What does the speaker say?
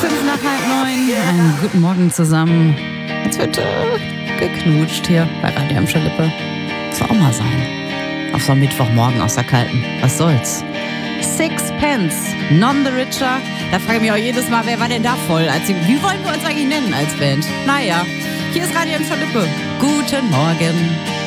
8:05. Einen guten Morgen zusammen. Jetzt wird geknutscht hier bei Radio am Schalippe. Soll auch mal sein. Auf so einem Mittwochmorgen aus der Kalten. Was soll's? Sixpence, None the Richer. Da frage ich mich auch jedes Mal, wer war denn da voll? Wie wollen wir uns eigentlich nennen als Band? Naja, hier ist Radio am Schalippe. Guten Morgen.